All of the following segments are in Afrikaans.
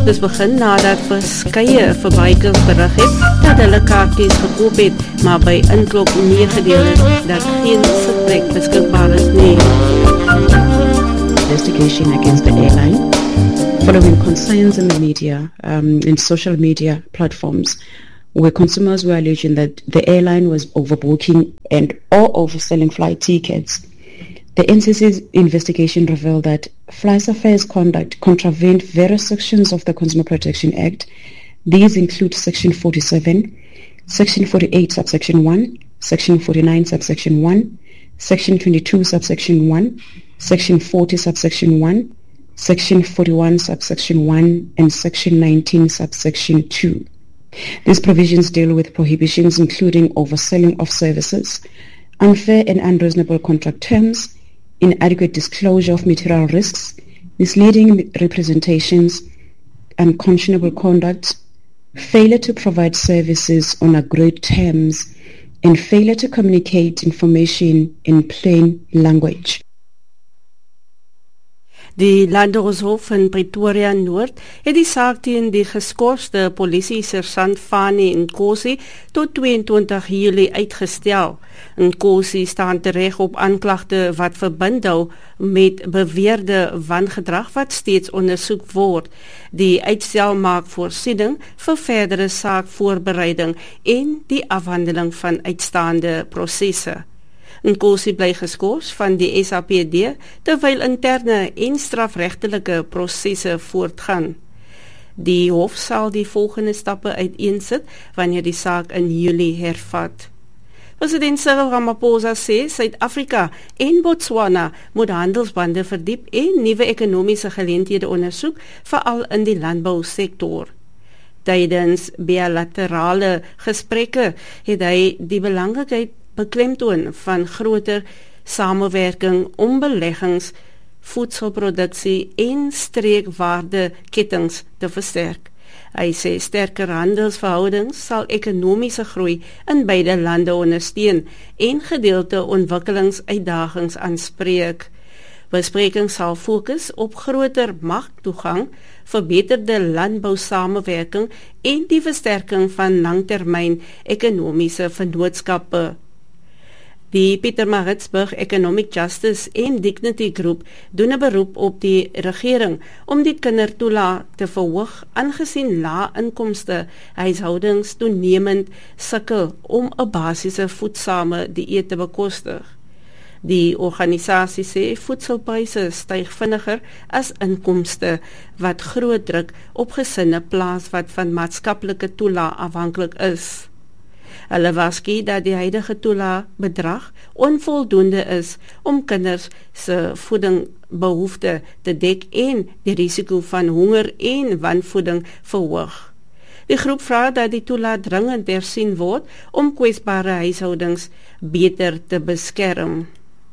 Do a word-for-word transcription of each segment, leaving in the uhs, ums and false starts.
Dis begin nadat verskeie verbruikers berig het dat hulle kaartjies gekoop het, maar by inklok meegedeel is dat geen sitplek beskikbaar is nie. Investigation against the airline following concerns in the media, um, in social media platforms, where consumers were alleging that the airline was overbooking and or overselling flight tickets. The N C C's investigation revealed that FlySafair's conduct contravened various sections of the Consumer Protection Act. These include Section forty-seven, Section forty-eight, subsection one, Section forty-nine, subsection one, Section twenty-two, subsection one, Section forty, subsection one, Section forty-one, subsection one, and Section nineteen, subsection two. These provisions deal with prohibitions including overselling of services, unfair and unreasonable contract terms, inadequate disclosure of material risks, misleading representations, unconscionable conduct, failure to provide services on agreed terms, and failure to communicate information in plain language. Die Landroshof in Pretoria Noord het die saak teen die geskorste polisie-sersant Fani Nkosi tot tweeëntwintig Julie uitgestel. Nkosi staan tereg op aanklagte wat verbind hou met beweerde wangedrag wat steeds ondersoek word. Die uitstel maak voorsiening vir verdere saakvoorbereiding en die afhandeling van uitstaande prosesse. Nkosi bly geskort van die S A P D terwyl interne en strafregtelike prosesse voortgaan. Die hof sal die volgende stappe uiteensit wanneer die saak in Julie hervat. President Cyril Ramaphosa sê Suid-Afrika en Botswana moet handelsbande verdiep en nuwe ekonomiese geleenthede ondersoek, veral in die landbousektor. Tydens bilaterale gesprekke het hy die belangrikheid beklemtoon van groter samewerking om beleggings, voedselproduksie en streekwaardeketings te versterk. Hy sê sterker handelsverhoudings sal ekonomiese groei in beide lande ondersteun en gedeelde ontwikkelingsuitdagings aanspreek. Besprekings sal fokus op groter marktoegang, verbeterde landbousamewerking en die versterking van langtermyn ekonomiese vennootskappe. Die Pietermaritzburg Economic Justice en Dignity Group doen 'n beroep op die regering om die kindertoelaag te verhoog, aangesien lae inkomste huishoudings toenemend sukkel om 'n basiese voedsame dieet te bekostig. Die organisasie sê voedselpryse styg vinniger as inkomste, wat groot druk op gesinne plaas wat van maatskaplike toelaag afhanklik is. Hulle waarsku dat die huidige toelaagbedrag onvoldoende is om kinders se voedingbehoefte te dek en die risiko van honger en wanvoeding verhoog. Die groep vra dat die toelaag dringend hersien word om kwesbare huishoudings beter te beskerm.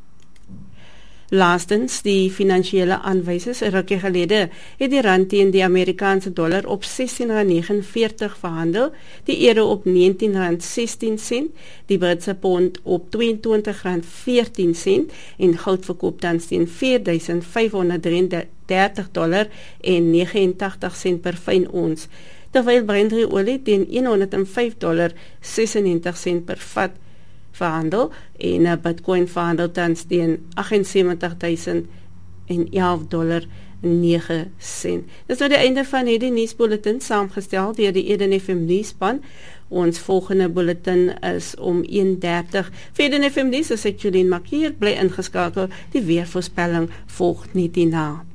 Laastens, die finansiële aanwysers 'n rukkie gelede het die rand teen die Amerikaanse dollar op sestien rand negenenveertig verhandel, die euro op negentien rand sestien sent, die Britse pond op tweeëntwintig rand veertien sent en goud verkoop tans teen vier duisend vyfhonderd drieëndertig dollar en negenentagtig sent per fyn ons, terwyl Brent-olie teen honderdvyf dollar sesennegentig sent per vat verhandel en 'n Bitcoin verhandel tans teen agsensewentig duisend elf dollar nege sent. Dis nou die einde van hierdie nuusbulletin saamgestel deur die Eden F M nuusspan. Ons volgende bulletin is om een dertig. Vir Eden F M nuus is ek Jolien Makier, bly ingeskakel. Die weervoorspelling volg net hierna.